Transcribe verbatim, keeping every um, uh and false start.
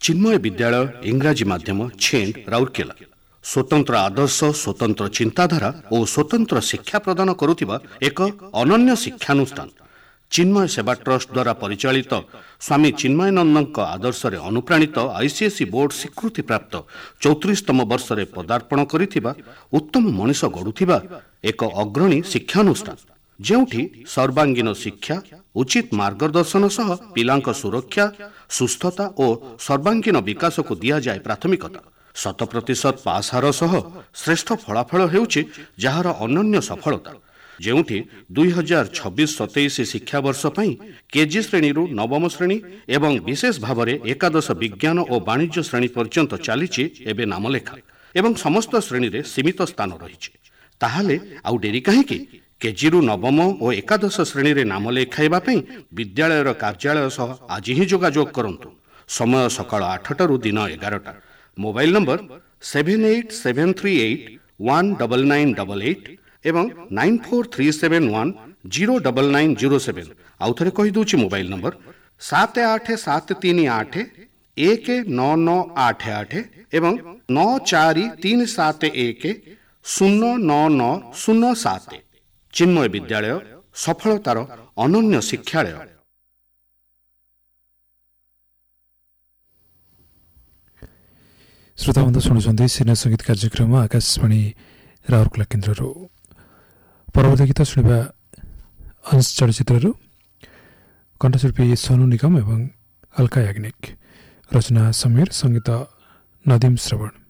चिन्मय विद्यालय इंग्राजी माध्यम छेंड राउरकेला स्वतंत्र आदर्श स्वतंत्र चिंताधारा और स्वतंत्र शिक्षा प्रदान करुथिबा एक अनन्य शिक्षानुष्ठान चिन्मय सेवा ट्रस्ट द्वारा परिचालित स्वामी चिन्मयानंद आदर्श रे अनुप्राणित आईसीएसई बोर्ड स्वीकृति प्राप्त चौतीसतम वर्ष रे पदार्पण करिथिबा उत्तम मनीष गढ़ुथिबा एक अग्रणी शिक्षानुष्ठान जेउठी सर्वांगीन शिक्षा उचित मार्गदर्शन सह पिलांक सुरक्षा सुस्थता और सर्वांगीन विकास को दिया जाए प्राथमिकता शत प्रतिशत पास हार सह श्रेष्ठ फलाफल हेउछि जहार अनन्य सफलता जेउठी दुई हजार छब्बीस सतैश शिक्षा वर्ष पई केजी श्रेणी रु नवम श्रेणी एवं विशेष भाव में एकादश विज्ञान और वाणिज्य श्रेणी पर्यंत चलीछि एबे नामलेखा एवं समस्त श्रेणी रे सीमित स्थान रहिछि ताहाले आउ डेरी काहेकि केजी रु नवम और एकादश श्रेणी रे नाम लेखाइबा पई विद्यालयर कार्यालय सह आज ही जोगाजोग करंतु समय सकाळ आठटा रु दिन एगारटा mobile number seven eight seven three eight one double nine double eight एवं nine four three seven one zero double nine zero seven आउ थरे कहि दूची मोबाइल नंबर सात आठ सात तीन आठ एक नौ नौ आठ आठ एवं नौ चार तीन सात एक शून्य नौ नौ शून्य सात चिन्मय विद्यालय सफलतार अनन्य शिक्षालय। श्रोता बंधु शुणुंट सिने संगीत कार्यक्रम आकाशवाणी राउरकेला केन्द्र परवर्ती गीत शुणा अंश चलचित्र कंठशिल्पी सोनू निगम एवं अलका याग्निक रचना समीर संगीत नदीम श्रवण।